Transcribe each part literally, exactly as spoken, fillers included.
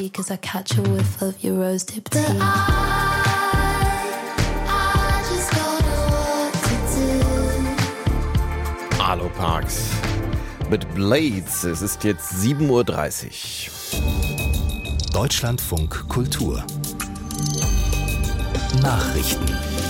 tea, cause I catch a whiff of your rose tip tea. Arlo Parks mit Blades. Es ist jetzt sieben Uhr dreißig. Deutschlandfunk Kultur Nachrichten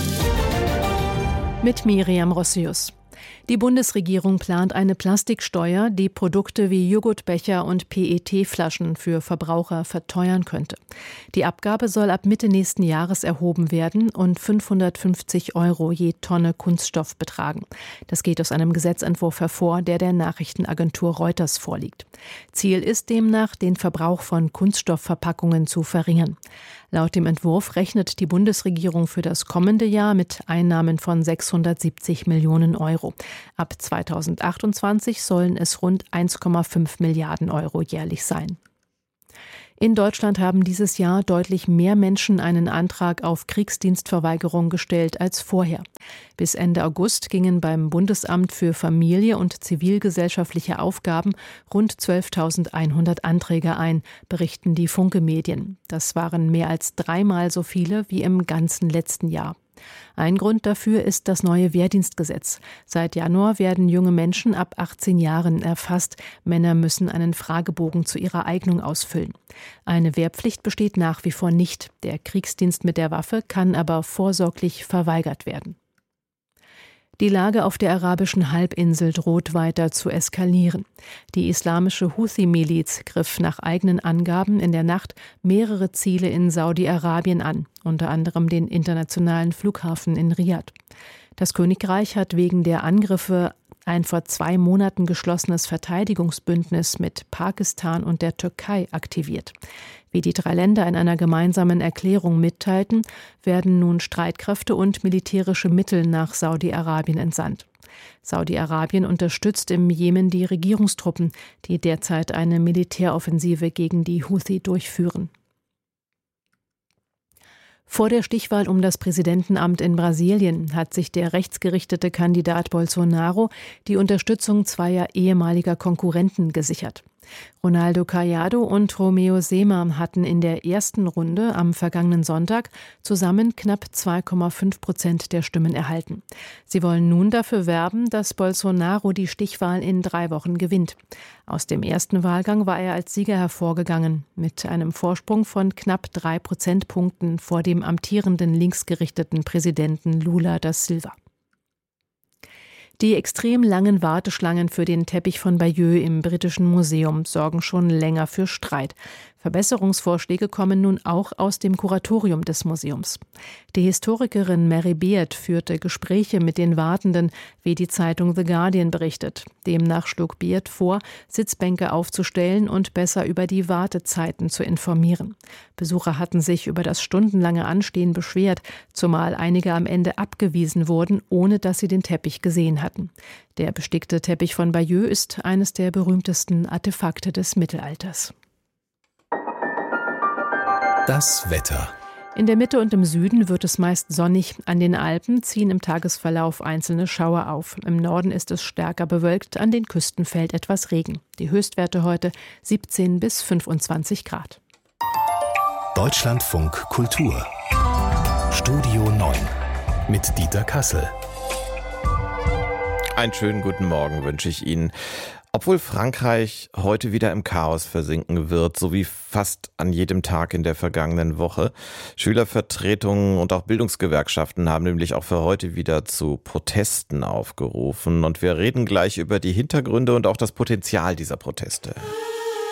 mit Miriam Rossius. Die Bundesregierung plant eine Plastiksteuer, die Produkte wie Joghurtbecher und P E T-Flaschen für Verbraucher verteuern könnte. Die Abgabe soll ab Mitte nächsten Jahres erhoben werden und fünfhundertfünfzig Euro je Tonne Kunststoff betragen. Das geht aus einem Gesetzentwurf hervor, der der Nachrichtenagentur Reuters vorliegt. Ziel ist demnach, den Verbrauch von Kunststoffverpackungen zu verringern. Laut dem Entwurf rechnet die Bundesregierung für das kommende Jahr mit Einnahmen von sechshundertsiebzig Millionen Euro. Ab zweitausendachtundzwanzig sollen es rund eins Komma fünf Milliarden Euro jährlich sein. In Deutschland haben dieses Jahr deutlich mehr Menschen einen Antrag auf Kriegsdienstverweigerung gestellt als vorher. Bis Ende August gingen beim Bundesamt für Familie und zivilgesellschaftliche Aufgaben rund zwölftausendeinhundert Anträge ein, berichten die Funke-Medien. Das waren mehr als dreimal so viele wie im ganzen letzten Jahr. Ein Grund dafür ist das neue Wehrdienstgesetz. Seit Januar werden junge Menschen ab achtzehn Jahren erfasst. Männer müssen einen Fragebogen zu ihrer Eignung ausfüllen. Eine Wehrpflicht besteht nach wie vor nicht. Der Kriegsdienst mit der Waffe kann aber vorsorglich verweigert werden. Die Lage auf der arabischen Halbinsel droht weiter zu eskalieren. Die islamische Houthi-Miliz griff nach eigenen Angaben in der Nacht mehrere Ziele in Saudi-Arabien an, unter anderem den internationalen Flughafen in Riad. Das Königreich hat wegen der Angriffe ein vor zwei Monaten geschlossenes Verteidigungsbündnis mit Pakistan und der Türkei aktiviert. Wie die drei Länder in einer gemeinsamen Erklärung mitteilten, werden nun Streitkräfte und militärische Mittel nach Saudi-Arabien entsandt. Saudi-Arabien unterstützt im Jemen die Regierungstruppen, die derzeit eine Militäroffensive gegen die Houthi durchführen. Vor der Stichwahl um das Präsidentenamt in Brasilien hat sich der rechtsgerichtete Kandidat Bolsonaro die Unterstützung zweier ehemaliger Konkurrenten gesichert. Ronaldo Caiado und Romeu Zema hatten in der ersten Runde am vergangenen Sonntag zusammen knapp zwei Komma fünf Prozent der Stimmen erhalten. Sie wollen nun dafür werben, dass Bolsonaro die Stichwahl in drei Wochen gewinnt. Aus dem ersten Wahlgang war er als Sieger hervorgegangen, mit einem Vorsprung von knapp drei Prozentpunkten vor dem amtierenden linksgerichteten Präsidenten Lula da Silva. Die extrem langen Warteschlangen für den Teppich von Bayeux im Britischen Museum sorgen schon länger für Streit. Verbesserungsvorschläge kommen nun auch aus dem Kuratorium des Museums. Die Historikerin Mary Beard führte Gespräche mit den Wartenden, wie die Zeitung The Guardian berichtet. Demnach schlug Beard vor, Sitzbänke aufzustellen und besser über die Wartezeiten zu informieren. Besucher hatten sich über das stundenlange Anstehen beschwert, zumal einige am Ende abgewiesen wurden, ohne dass sie den Teppich gesehen hatten. Der bestickte Teppich von Bayeux ist eines der berühmtesten Artefakte des Mittelalters. Das Wetter. In der Mitte und im Süden wird es meist sonnig. An den Alpen ziehen im Tagesverlauf einzelne Schauer auf. Im Norden ist es stärker bewölkt, an den Küsten fällt etwas Regen. Die Höchstwerte heute siebzehn bis fünfundzwanzig Grad. Deutschlandfunk Kultur Studio neun mit Dieter Kassel. Einen schönen guten Morgen wünsche ich Ihnen. Obwohl Frankreich heute wieder im Chaos versinken wird, so wie fast an jedem Tag in der vergangenen Woche. Schülervertretungen und auch Bildungsgewerkschaften haben nämlich auch für heute wieder zu Protesten aufgerufen. Und wir reden gleich über die Hintergründe und auch das Potenzial dieser Proteste.